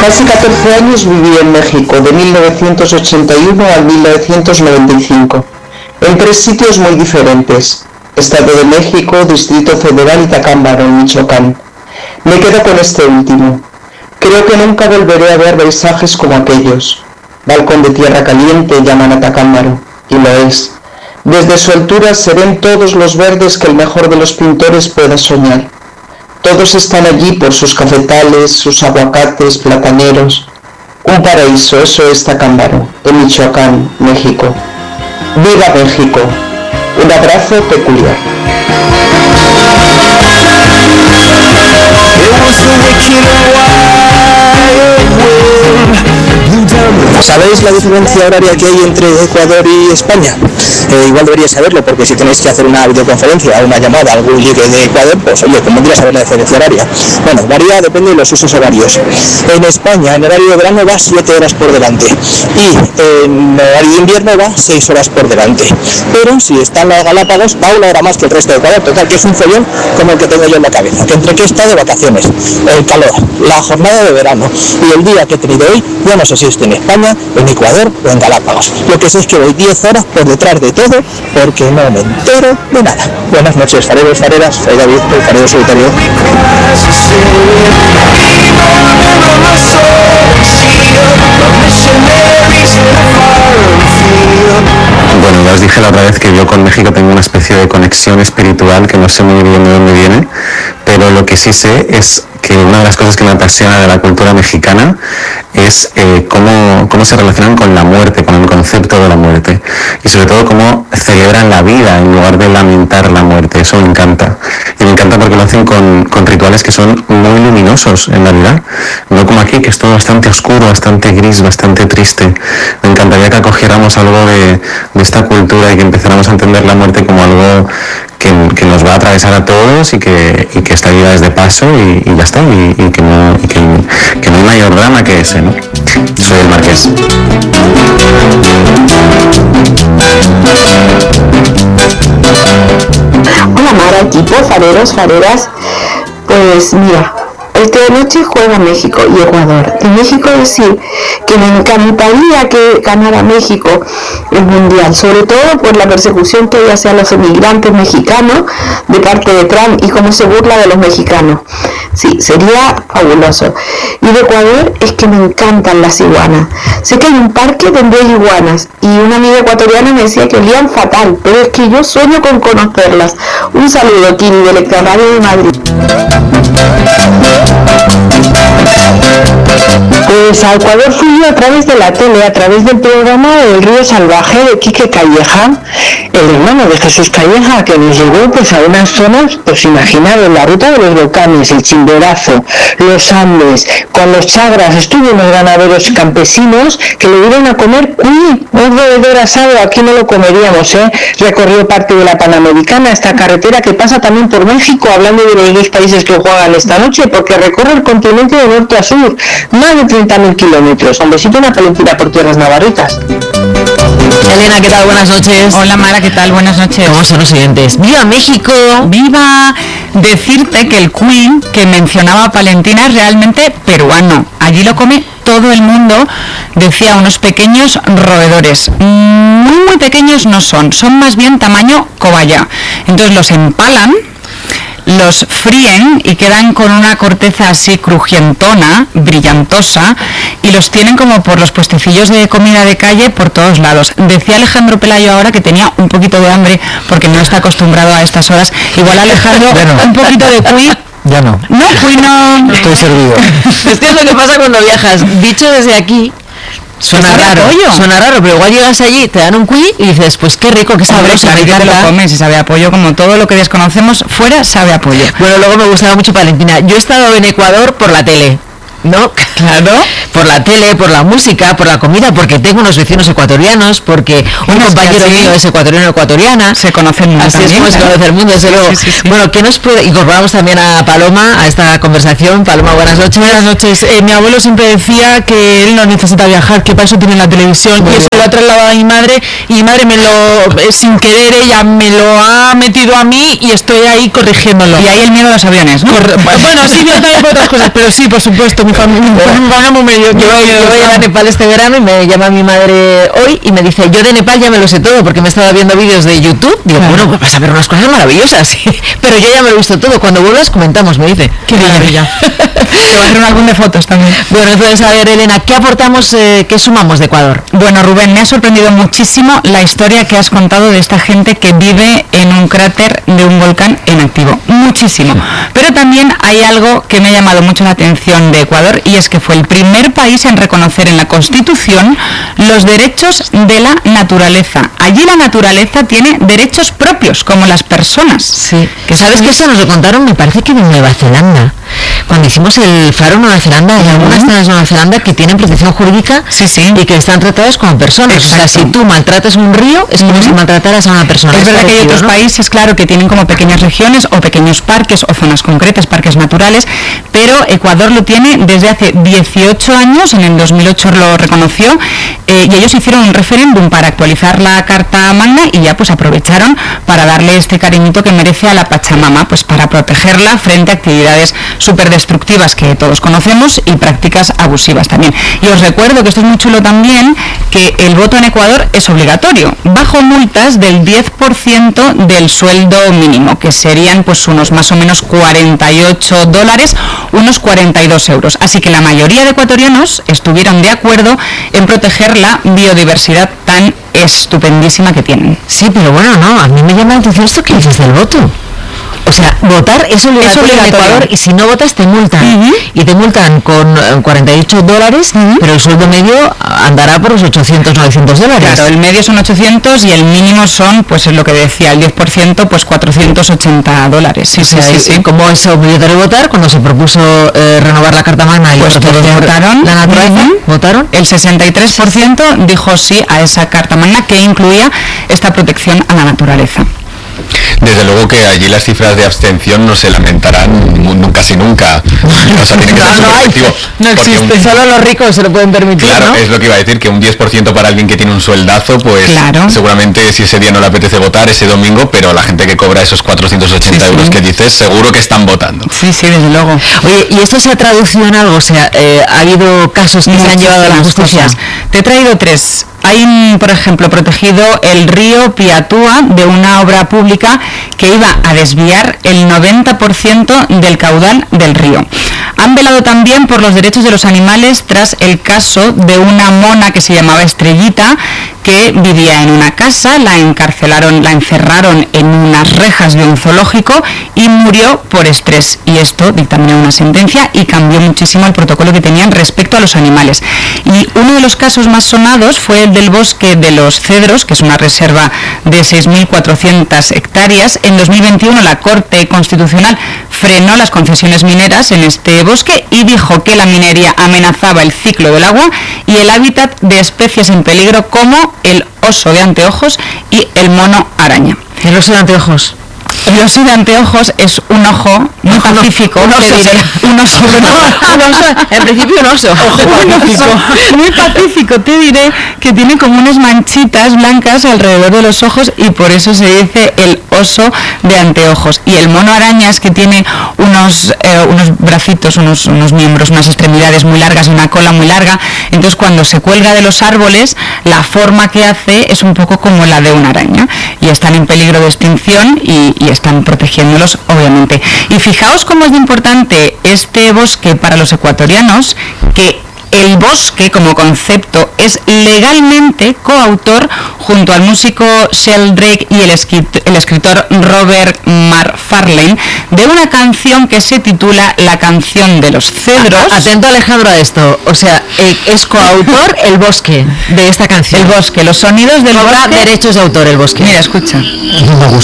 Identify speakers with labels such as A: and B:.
A: Casi 14 años viví en México, de 1981 al 1995, en 3 sitios muy diferentes: Estado de México, Distrito Federal y Tacámbaro, en Michoacán. Me quedo con este último. Creo que nunca volveré a ver paisajes como aquellos. Balcón de tierra caliente llaman a Tacámbaro, y lo es. Desde su altura se ven todos los verdes que el mejor de los pintores pueda soñar. Todos están allí por sus cafetales, sus aguacates, plataneros. Un paraíso, eso es Tacámbaro, en Michoacán, México. ¡Viva México! Un abrazo peculiar.
B: ¿Sabéis la diferencia horaria que hay entre Ecuador y España? Igual deberíais saberlo, porque si tenéis que hacer una videoconferencia o una llamada a algún ligue de Ecuador, pues oye, convendría saber la diferencia horaria. Bueno, varía, depende de los usos horarios. En España, en horario de verano va 7 horas por delante, y en horario de invierno va 6 horas por delante. Pero si está en las Galápagos, va 1 hora más que el resto de Ecuador. Total, que es un follón como el que tengo yo en la cabeza, que entre que está de vacaciones, el calor, la jornada de verano y el día que he tenido hoy, yo no sé si estoy en España, en Ecuador o en Galápagos. Lo que sé es que voy 10 horas por detrás de todo porque no me entero de nada. Buenas noches, fareros, fareras. Soy David, el farero solitario.
C: Bueno, ya os dije la otra vez que yo con México tengo una especie de conexión espiritual que no sé muy bien de dónde viene, pero lo que sí sé es que una de las cosas que me apasiona de la cultura mexicana es cómo se relacionan con la muerte, con el concepto de la muerte, y sobre todo cómo celebran la vida en lugar de lamentar la muerte. Eso me encanta, y me encanta porque lo hacen con rituales que son muy luminosos en Navidad, no como aquí, que es todo bastante oscuro, bastante gris, bastante triste. Me encantaría que acogiéramos algo de esta cultura y que empezáramos a entender la muerte como algo que nos va a atravesar a todos, y que esta vida es de paso y ya está, y que no hay mayor drama que ese, ¿no? Soy el Marqués.
A: Hola Mara, equipo, fareros, fareras. Pues mira, esta noche juega México y Ecuador. De México decir que me encantaría que ganara México el Mundial, sobre todo por la persecución que hay hacia los emigrantes mexicanos de parte de Trump y cómo se burla de los mexicanos. Sí, sería fabuloso. Y de Ecuador es que me encantan las iguanas. Sé que hay un parque donde hay iguanas y una amiga ecuatoriana me decía que olían fatal, pero es que yo sueño con conocerlas. Un saludo, Kini, del Electroradio de Madrid. Pues a Ecuador fui yo a través de la tele, a través del programa El Río Salvaje de Quique Calleja, el hermano de Jesús Calleja, que nos llevó pues a unas zonas, pues imaginaros, la ruta de los volcanes, el Chimborazo, los Andes, con los Chagras. Estuvo unos ganaderos campesinos que le dieron a comer cuy, un roedor asado. Aquí no lo comeríamos, Recorrió parte de la Panamericana, esta carretera que pasa también por México, hablando de los dos países que juegan esta noche, porque recorre el continente de norte a sur, más de 30.000 kilómetros. Un besito, una calentura por tierras navarritas.
D: Elena, ¿qué tal? Buenas noches.
E: Hola Mara, ¿qué tal? Buenas noches.
D: ¿Cómo son los siguientes? ¡Viva México!
E: ¡Viva! Decirte que el cuy que mencionaba Valentina es realmente peruano. Allí lo come todo el mundo, decía, unos pequeños roedores. Muy pequeños no son más bien tamaño cobaya. Entonces los empalan, los fríen y quedan con una corteza así crujientona, brillantosa, y los tienen como por los puestecillos de comida de calle por todos lados. Decía Alejandro Pelayo ahora que tenía un poquito de hambre porque no está acostumbrado a estas horas. Igual Alejandro, un poquito de cuy.
B: Ya no.
E: No, cuy no.
B: Estoy servido.
D: Esto es lo que pasa cuando viajas. Dicho desde aquí, suena raro, pero igual llegas allí, te dan un cuy y dices, pues qué rico, qué sabroso.
E: Claro, que te lo comes y sabe a pollo, como todo lo que desconocemos fuera sabe a pollo.
D: Bueno, luego me gustaba mucho Valentina. Yo he estado en Ecuador por la tele, ¿no?
E: Claro.
D: por la tele, por la música, por la comida, porque tengo unos vecinos ecuatorianos, porque un compañero mío es ecuatoriana.
E: Se conoce el mundo.
D: Así
E: también,
D: es como se conoce el mundo, desde luego. Bueno, ¿qué nos puede...? Incorporamos también a Paloma a esta conversación. Paloma, buenas noches.
F: Buenas noches. Mi abuelo siempre decía que él no necesita viajar, que para eso tiene la televisión. Y eso lo ha trasladado a mi madre, y mi madre sin querer, ella me lo ha metido a mí y estoy ahí corrigiéndolo.
E: Y ahí el miedo a los aviones, ¿no?
F: Bueno, sí, yo también por otras cosas, pero sí, por supuesto, mi familia
D: yo voy a Nepal este verano y me llama mi madre hoy y me dice, yo de Nepal ya me lo sé todo porque me estaba viendo vídeos de YouTube. Digo, bueno, pues vas a ver unas cosas maravillosas, pero yo ya me lo he visto todo. Cuando vuelvas comentamos, me dice.
F: Qué maravilla.
E: Te va a hacer un álbum de fotos también.
D: Bueno, entonces, a ver, Elena, ¿qué aportamos, qué sumamos de Ecuador?
E: Bueno, Rubén, me ha sorprendido muchísimo la historia que has contado de esta gente que vive en un cráter de un volcán en activo. Muchísimo. Pero también hay algo que me ha llamado mucho la atención de Ecuador, y es que fue el primer país en reconocer en la Constitución los derechos de la naturaleza. Allí la naturaleza tiene derechos propios, como las personas.
D: Sí. Que ¿sabes que eso nos lo contaron? Me parece que en Nueva Zelanda. Cuando hicimos el Faro Nueva Zelanda, hay algunas zonas de Nueva Zelanda que tienen protección jurídica y que están tratadas como personas. Exacto. O sea, si tú maltratas un río, es como si maltrataras a una persona.
E: Es verdad que hay otros países, claro, que tienen como pequeñas regiones o pequeños parques o zonas concretas, parques naturales, pero Ecuador lo tiene desde hace 18 años, en el 2008 lo reconoció, y ellos hicieron un referéndum para actualizar la Carta Magna y ya pues aprovecharon para darle este cariñito que merece a la Pachamama, pues para protegerla frente a actividades súper destructivas que todos conocemos y prácticas abusivas también. Y os recuerdo que esto es muy chulo también, que el voto en Ecuador es obligatorio, bajo multas del 10% del sueldo mínimo, que serían pues unos más o menos $48, unos 42 euros. Así que la mayoría de ecuatorianos estuvieron de acuerdo en proteger la biodiversidad tan estupendísima que tienen.
D: Sí, pero bueno, no, a mí me llama la atención esto que dices del voto. O sea, votar es obligatorio en Ecuador, y si no votas te multan. Y te multan con $48, pero el sueldo medio andará por los $800, $900.
E: Claro, el medio son 800 y el mínimo son, pues es lo que decía, el 10%, pues $480. Sí.
D: Como es obligatorio votar, cuando se propuso renovar la Carta Magna y
E: pues todos votaron,
D: la naturaleza, ¿votaron?
E: El 63% dijo sí a esa Carta Magna que incluía esta protección a la naturaleza.
G: Desde luego que allí las cifras de abstención no se lamentarán casi nunca. O sea, tiene que ser subjetivo.
D: No existe, solo los ricos se lo pueden permitir.
G: Claro, ¿no? Es lo que iba a decir, que un 10% para alguien que tiene un sueldazo, pues seguramente si ese día no le apetece votar ese domingo, pero la gente que cobra esos 480 euros que dices, seguro que están votando.
E: Sí, desde luego.
D: Oye, ¿y esto se ha traducido en algo? O sea, ¿ha habido casos que se han llevado a la justicia?
E: Te he traído 3. Hay, por ejemplo, protegido el río Piatúa de una obra pública que iba a desviar el 90% del caudal del río. Han velado también por los derechos de los animales tras el caso de una mona que se llamaba Estrellita, que vivía en una casa, la encerraron en unas rejas de un zoológico y murió por estrés. Y esto dictaminó una sentencia y cambió muchísimo el protocolo que tenían respecto a los animales. Y uno de los casos más sonados fue el del bosque de los Cedros, que es una reserva de 6.400 hectáreas. En 2021 la Corte Constitucional frenó las concesiones mineras en este bosque y dijo que la minería amenazaba el ciclo del agua y el hábitat de especies en peligro como el oso de anteojos y el mono araña.
D: ¿El oso de anteojos?
E: El oso de anteojos es un ojo muy pacífico.
D: Un oso, en principio un oso.
E: Muy pacífico, te diré, que tiene como unas manchitas blancas alrededor de los ojos y por eso se dice el oso de anteojos. Y el mono araña es que tiene unos bracitos, unos miembros, unas extremidades muy largas y una cola muy larga. Entonces cuando se cuelga de los árboles, la forma que hace es un poco como la de una araña. Y están en peligro de extinción y están protegiéndolos, obviamente. Y fijaos cómo es de importante este bosque para los ecuatorianos, que el bosque como concepto es legalmente coautor junto al músico Sheldrake y el escritor Robert McFarlane de una canción que se titula La canción de los cedros.
D: Atento, Alejandro, a esto. O sea, es coautor el bosque de esta canción.
E: El bosque, los sonidos del bosque.
D: Derechos de autor el bosque.
E: Mira, escucha.
H: Me